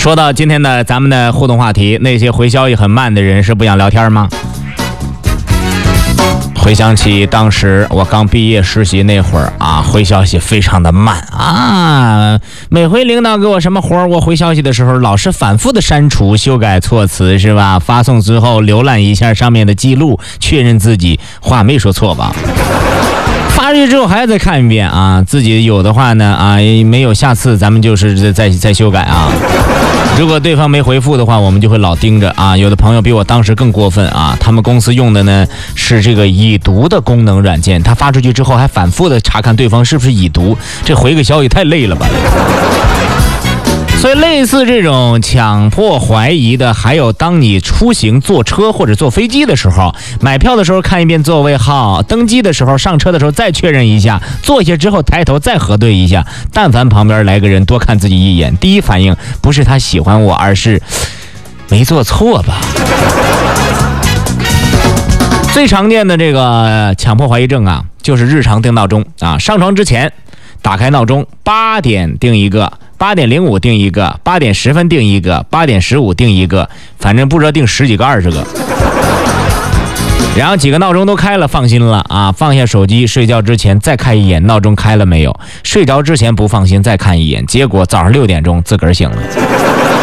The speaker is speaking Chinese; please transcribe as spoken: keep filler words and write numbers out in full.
说到今天的咱们的互动话题，那些回消息很慢的人是不想聊天吗？回想起当时我刚毕业实习那会儿啊，回消息非常的慢啊，每回领导给我什么活儿，我回消息的时候老是反复的删除修改措辞，是吧？发送之后浏览一下上面的记录，确认自己话没说错吧。发出去之后还要再看一遍啊，自己有的话呢啊没有，下次咱们就是再再修改啊。如果对方没回复的话，我们就会老盯着啊。有的朋友比我当时更过分啊，他们公司用的呢是这个已读的功能软件，他发出去之后还反复的查看对方是不是已读，这回个消息太累了吧。所以类似这种强迫怀疑的，还有当你出行坐车或者坐飞机的时候，买票的时候看一遍座位号，登机的时候上车的时候再确认一下，坐下之后抬头再核对一下，但凡旁边来个人多看自己一眼，第一反应不是他喜欢我，而是没做错吧。最常见的这个强迫怀疑症啊，就是日常定闹钟啊，上床之前打开闹钟，八点定一个，八点零五定一个，八点十分定一个，八点十五定一个，反正不知道定十几个二十个。然后几个闹钟都开了，放心了啊，放下手机，睡觉之前再看一眼闹钟开了没有，睡着之前不放心再看一眼，结果早上六点钟自个儿醒了。